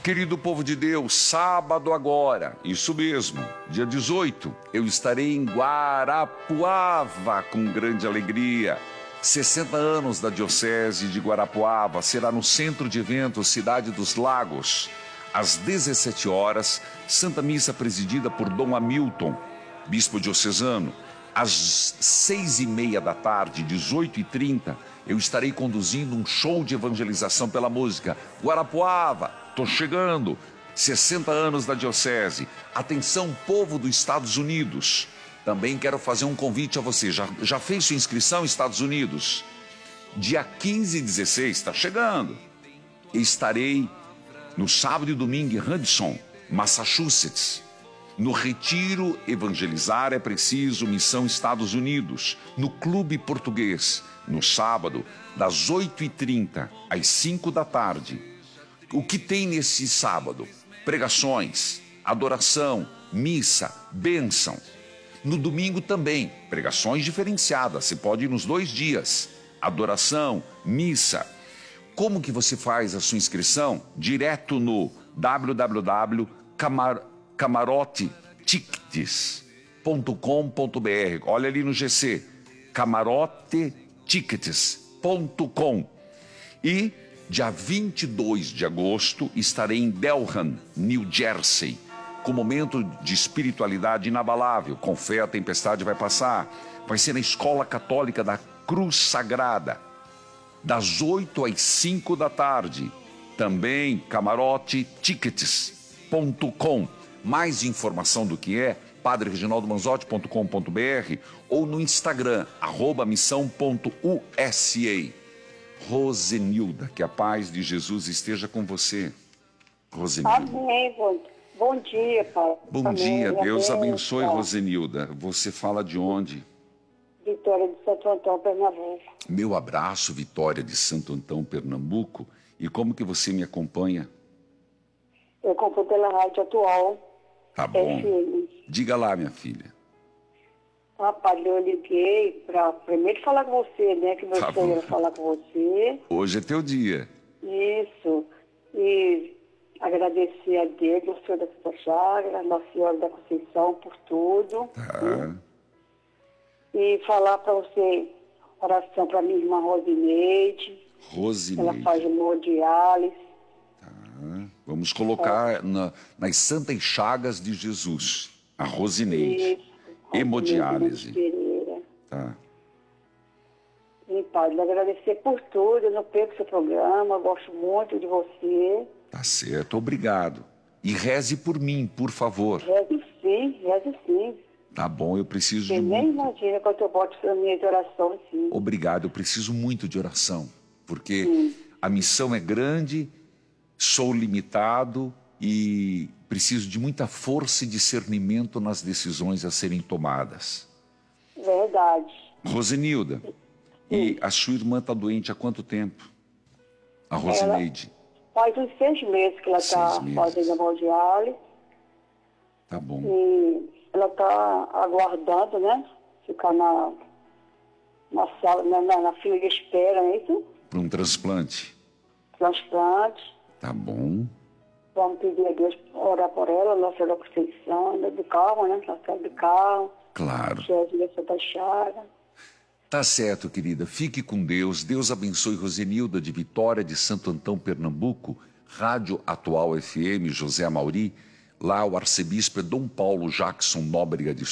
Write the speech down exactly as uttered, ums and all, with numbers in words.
Querido povo de Deus, sábado agora, isso mesmo, dia dezoito, eu estarei em Guarapuava com grande alegria. sessenta anos da Diocese de Guarapuava, será no Centro de Eventos Cidade dos Lagos. Às dezessete horas, Santa Missa presidida por Dom Hamilton, bispo diocesano. Às seis e meia da tarde, dezoito e trinta, eu estarei conduzindo um show de evangelização pela música. Guarapuava, tô chegando. sessenta anos da Diocese. Atenção, povo dos Estados Unidos. Também quero fazer um convite a você. Já, já fez sua inscrição Estados Unidos? Dia quinze e dezesseis, está chegando. Estarei no sábado e domingo em Hudson, Massachusetts. No Retiro Evangelizar é Preciso, Missão Estados Unidos. No Clube Português, no sábado, das oito e trinta às cinco da tarde. O que tem nesse sábado? Pregações, adoração, missa, bênção. No domingo também, pregações diferenciadas, você pode ir nos dois dias. Adoração, missa. Como que você faz a sua inscrição? Direto no w w w ponto camarote tickets ponto com ponto b r. Olha ali no G C, camarote tickets ponto com. E dia vinte e dois de agosto estarei em Delran, New Jersey, com momento de espiritualidade inabalável. Com fé a tempestade vai passar. Vai ser na Escola Católica da Cruz Sagrada, das oito às cinco da tarde. Também camarote tickets ponto com. Mais informação do que é, padre reginaldo manzotti ponto com ponto b r ou no Instagram, arroba missão ponto u s a. Rosenilda, que a paz de Jesus esteja com você. Rosenilda. Amém. Bom, bom dia, Pai. Bom Amém. dia, Deus Amém. abençoe, Pai. Rosenilda. Você fala de onde? Vitória de Santo Antão, Pernambuco. Meu abraço, Vitória de Santo Antão, Pernambuco. E como que você me acompanha? Eu compro pela Rádio Atual. Tá bom. F M. Diga lá, minha filha. Rapaz, eu liguei para primeiro falar com você, né? Que Tá você bom. ia falar com você. Hoje é teu dia. Isso. E agradecer a Deus, o Senhor da Santa Chaga, Nossa Senhora da Conceição, por tudo. Tá. E falar para você, oração para minha irmã Rosineide. Ela Rosineide. faz hemodiálise. Vamos colocar na, nas santas chagas de Jesus, a Rosineide. Isso. Hemodiálise. Pereira. Tá. E, Padre, agradecer por tudo. Eu não perco seu programa, eu gosto muito de você. Tá certo, obrigado. E reze por mim, por favor. Reze sim, reze sim. Tá bom, eu preciso Você de nem muito. imagina quanto eu boto na minha oração, sim. Obrigado, eu preciso muito de oração, porque Sim. a missão é grande, sou limitado e preciso de muita força e discernimento nas decisões a serem tomadas. Verdade. Rosenilda, e a sua irmã está doente há quanto tempo? A Rosineide. Faz uns seis meses que ela está Seis meses. fazendo hemodiálise. Tá bom. E ela está aguardando, né? Ficar na, na sala, na, na, na fila de espera, não é isso? Para um transplante. Transplante. Tá bom. Vamos pedir a Deus orar por ela, Nossa Senhora da Conceição, anda de carro, né? Nossa Senhora de carro. Claro. Jesus da Santa Chaga. Tá certo, querida. Fique com Deus. Deus abençoe Rosenilda de Vitória de Santo Antão, Pernambuco. Rádio Atual F M, José Amauri. Lá o arcebispo é Dom Paulo Jackson Nóbrega de